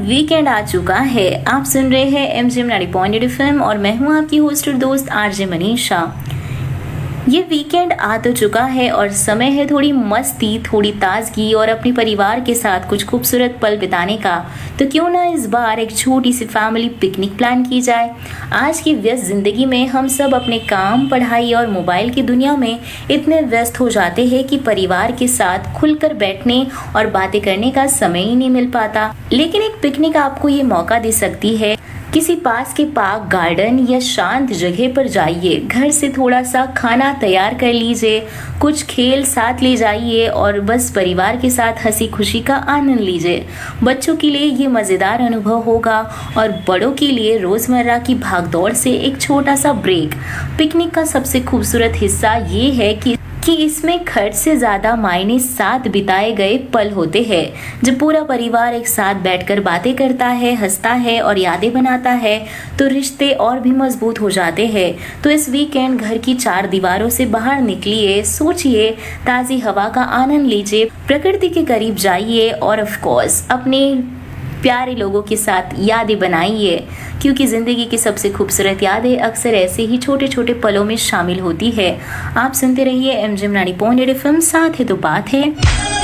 Weekend आ चुका है। आप सुन रहे हैं एमजीएम 90.8 FM और मैं हूं आपकी होस्ट और दोस्त आरजे मनीषा। ये वीकेंड आ तो चुका है और समय है थोड़ी मस्ती, थोड़ी ताजगी और अपने परिवार के साथ कुछ खूबसूरत पल बिताने का। तो क्यों ना इस बार एक छोटी सी फैमिली पिकनिक प्लान की जाए। आज की व्यस्त जिंदगी में हम सब अपने काम, पढ़ाई और मोबाइल की दुनिया में इतने व्यस्त हो जाते हैं कि परिवार के साथ खुलकर बैठने और बातें करने का समय ही नहीं मिल पाता। लेकिन एक पिकनिक आपको ये मौका दे सकती है। किसी पास के पार्क, गार्डन या शांत जगह पर जाइए, घर से थोड़ा सा खाना तैयार कर लीजिए, कुछ खेल साथ ले जाइए और बस परिवार के साथ हंसी खुशी का आनंद लीजिए। बच्चों के लिए ये मज़ेदार अनुभव होगा और बड़ों के लिए रोज़मर्रा की भागदौड़ से एक छोटा सा ब्रेक। पिकनिक का सबसे खूबसूरत हिस्सा ये है कि इसमें खर्च से ज्यादा मायने साथ बिताए गए पल होते हैं। जब पूरा परिवार एक साथ बैठकर बातें करता है, हंसता है और यादें बनाता है तो रिश्ते और भी मजबूत हो जाते हैं। तो इस वीकेंड घर की चार दीवारों से बाहर निकलिए, सोचिए, ताज़ी हवा का आनंद लीजिए, प्रकृति के करीब जाइए और ऑफ कोर्स अपने प्यारे लोगों के साथ यादें बनाइए, क्योंकि जिंदगी की सबसे खूबसूरत यादें अक्सर ऐसे ही छोटे छोटे पलों में शामिल होती है। आप सुनते रहिए एमजीएम 90.8 FM, साथ है तो बात है।